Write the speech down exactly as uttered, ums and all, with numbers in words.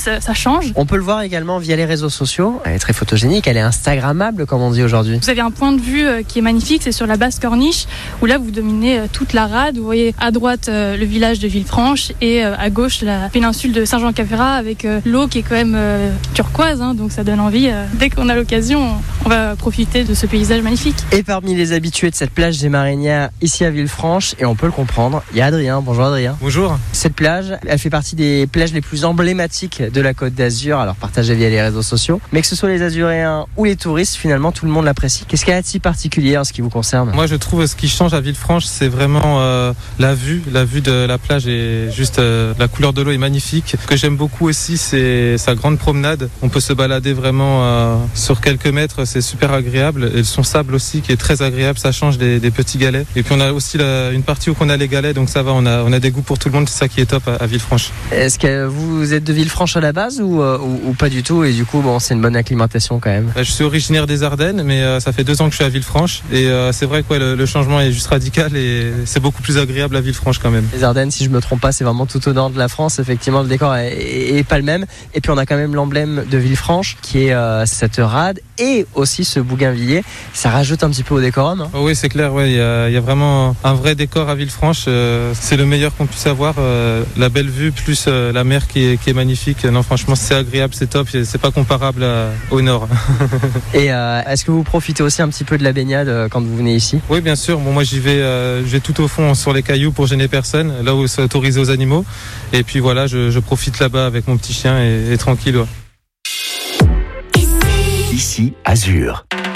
ça, ça change. On peut le voir également via les réseaux sociaux. Elle est très photogénique, elle est instagrammable comme on dit aujourd'hui. Vous avez un point de vue qui est magnifique, c'est sur la basse corniche où là vous dominez toute la rade. Vous voyez à droite le village de Villefranche et à gauche la péninsule de Saint-Jean-Cap-Ferrat avec l'eau qui est quand même turquoise, hein, donc ça donne envie. Dès qu'on a l'occasion, on va profiter de ce paysage magnifique. Et parmi les habitués de cette plage des Marinières ici à Villefranche, et on peut le comprendre, il y a Adrien. Bonjour Adrien. Bonjour. Cette plage, elle fait partie des plages les plus emblématiques de la Côte d'Azur, alors partagée via les réseaux sociaux, mais que ce soit les Azuréens ou les touristes, finalement tout le monde l'apprécie. Qu'est-ce qu'il y a de si particulier en ce qui vous concerne ? Moi je trouve ce qui change à Villefranche, c'est vraiment euh, la vue. La vue de la plage est juste, euh, la couleur de l'eau est magnifique. Ce que j'aime beaucoup aussi, c'est sa grande promenade. On peut se balader vraiment euh, sur quelques mètres, c'est super agréable. Et son sable aussi qui est très agréable, ça change des, des petits galets. Et puis on a aussi la, une partie où on a les galets, donc ça va, on a, on a des goûts pour tout le monde, c'est ça qui est top à, à Villefranche. Est-ce que vous êtes de Villefranche à la base ou, euh, ou, ou pas du tout, et du coup bon, c'est une bonne acclimatation quand même? Je suis originaire des Ardennes, mais euh, ça fait deux ans que je suis à Villefranche et euh, c'est vrai que ouais, le, le changement est juste radical et c'est beaucoup plus agréable à Villefranche quand même. Les Ardennes, si je me trompe pas, c'est vraiment tout au nord de la France. Effectivement, le décor est, est, est pas le même. Et puis on a quand même l'emblème de Villefranche qui est euh, cette rade et aussi ce bougainvillier. Ça rajoute un petit peu au décorum. Hein. Oh oui, c'est clair. Ouais, il y a, y a vraiment un vrai décor à Villefranche. Euh, c'est le meilleur qu'on puisse avoir. Euh, la belle vue plus euh, la mer qui est, qui est magnifique. Non, franchement, c'est agréable, c'est top. C'est pas comparable à, au nord. Et euh, est-ce que vous profitez aussi un petit peu de la baignade euh, quand vous venez ici? Oui, bien sûr. Bon, moi, j'y vais, euh, je vais tout au fond sur les cailloux pour gêner personne, là où c'est autorisé aux animaux. Et puis voilà, je, je profite là-bas avec mon petit chien et, et tranquille. Ouais. Ici, Azur.